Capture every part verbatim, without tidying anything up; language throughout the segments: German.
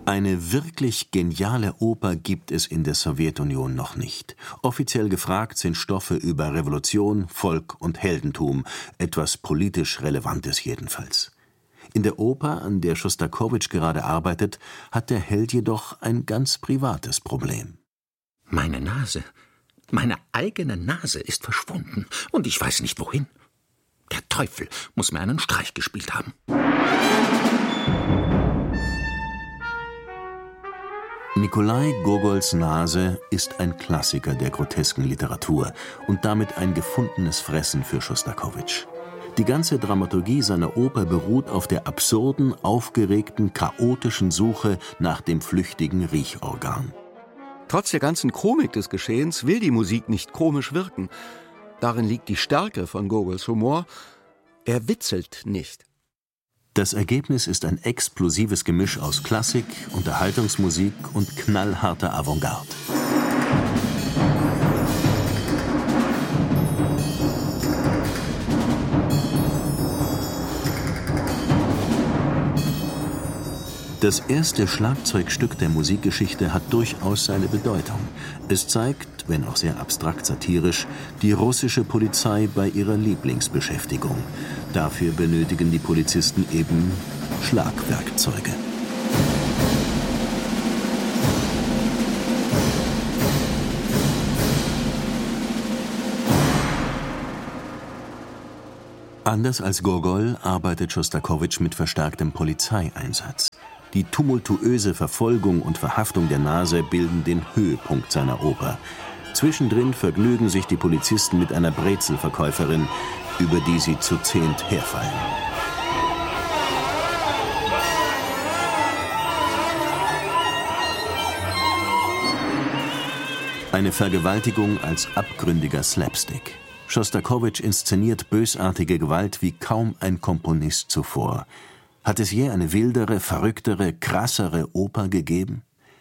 Eine wirklich geniale Oper gibt es in der Sowjetunion noch nicht. Offiziell gefragt sind Stoffe über Revolution, Volk und Heldentum, etwas politisch Relevantes jedenfalls. In der Oper, an der Schostakowitsch gerade arbeitet, hat der Held jedoch ein ganz privates Problem. Meine Nase, meine eigene Nase ist verschwunden und ich weiß nicht wohin. Der Teufel muss mir einen Streich gespielt haben. Nikolai Gogols Nase ist ein Klassiker der grotesken Literatur und damit ein gefundenes Fressen für Schostakowitsch. Die ganze Dramaturgie seiner Oper beruht auf der absurden, aufgeregten, chaotischen Suche nach dem flüchtigen Riechorgan. Trotz der ganzen Komik des Geschehens will die Musik nicht komisch wirken. Darin liegt die Stärke von Gogols Humor. Er witzelt nicht. Das Ergebnis ist ein explosives Gemisch aus Klassik, Unterhaltungsmusik und knallharter Avantgarde. Das erste Schlagzeugstück der Musikgeschichte hat durchaus seine Bedeutung. Es zeigt, wenn auch sehr abstrakt satirisch, die russische Polizei bei ihrer Lieblingsbeschäftigung. Dafür benötigen die Polizisten eben Schlagwerkzeuge. Anders als Gogol arbeitet Schostakowitsch mit verstärktem Polizeieinsatz. Die tumultuöse Verfolgung und Verhaftung der Nase bilden den Höhepunkt seiner Oper. Zwischendrin vergnügen sich die Polizisten mit einer Brezelverkäuferin, über die sie zu zehnt herfallen. Eine Vergewaltigung als abgründiger Slapstick. Schostakowitsch inszeniert bösartige Gewalt wie kaum ein Komponist zuvor. Hat es je eine wildere, verrücktere, krassere Oper gegeben?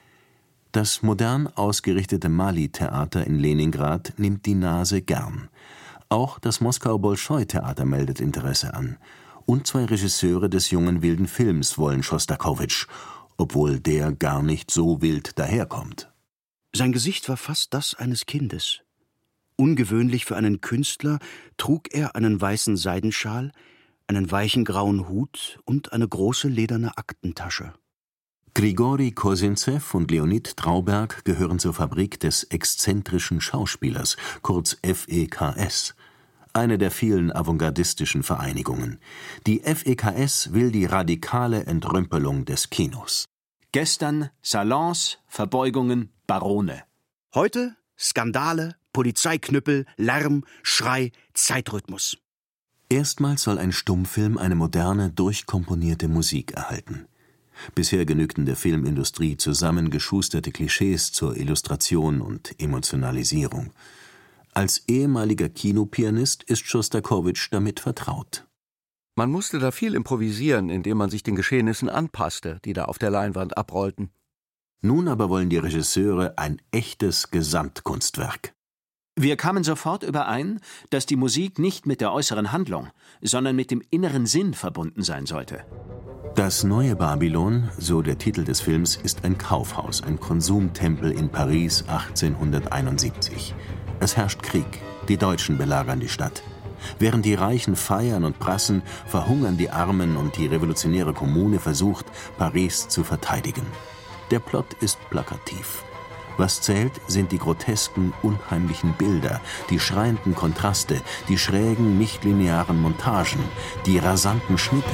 Das modern ausgerichtete Mali-Theater in Leningrad nimmt die Nase gern. Auch das Moskau-Bolschoi-Theater meldet Interesse an. Und zwei Regisseure des jungen wilden Films wollen Schostakowitsch, obwohl der gar nicht so wild daherkommt. Sein Gesicht war fast das eines Kindes. Ungewöhnlich für einen Künstler trug er einen weißen Seidenschal, einen weichen grauen Hut und eine große lederne Aktentasche. Grigori Kosintsew und Leonid Trauberg gehören zur Fabrik des exzentrischen Schauspielers, kurz F E K S, eine der vielen avantgardistischen Vereinigungen. Die F E K S will die radikale Entrümpelung des Kinos. Gestern Salons, Verbeugungen, Barone. Heute Skandale, Polizeiknüppel, Lärm, Schrei, Zeitrhythmus. Erstmals soll ein Stummfilm eine moderne, durchkomponierte Musik erhalten. Bisher genügten der Filmindustrie zusammengeschusterte Klischees zur Illustration und Emotionalisierung. Als ehemaliger Kinopianist ist Schostakowitsch damit vertraut. Man musste da viel improvisieren, indem man sich den Geschehnissen anpasste, die da auf der Leinwand abrollten. Nun aber wollen die Regisseure ein echtes Gesamtkunstwerk. Wir kamen sofort überein, dass die Musik nicht mit der äußeren Handlung, sondern mit dem inneren Sinn verbunden sein sollte. Das neue Babylon, so der Titel des Films, ist ein Kaufhaus, ein Konsumtempel in Paris achtzehnhunderteinundsiebzig. Es herrscht Krieg, die Deutschen belagern die Stadt. Während die Reichen feiern und prassen, verhungern die Armen und die revolutionäre Kommune versucht, Paris zu verteidigen. Der Plot ist plakativ. Was zählt, sind die grotesken, unheimlichen Bilder, die schreienden Kontraste, die schrägen, nichtlinearen Montagen, die rasanten Schnitte.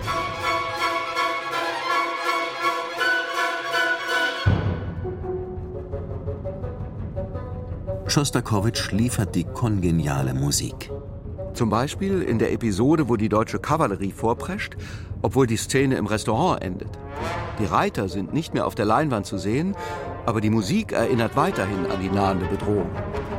Schostakowitsch liefert die kongeniale Musik. Zum Beispiel in der Episode, wo die deutsche Kavallerie vorprescht, obwohl die Szene im Restaurant endet. Die Reiter sind nicht mehr auf der Leinwand zu sehen, aber die Musik erinnert weiterhin an die nahende Bedrohung.